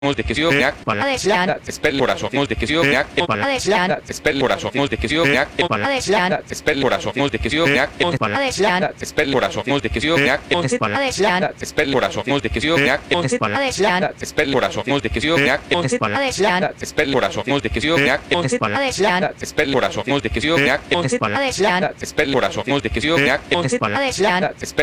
multiplicación spell corazón multiplicación spell corazón multiplicación spell corazón multiplicación spell corazón multiplicación spell corazón multiplicación spell corazón multiplicación spell corazón multiplicación spell corazón multiplicación spell corazón multiplicación spell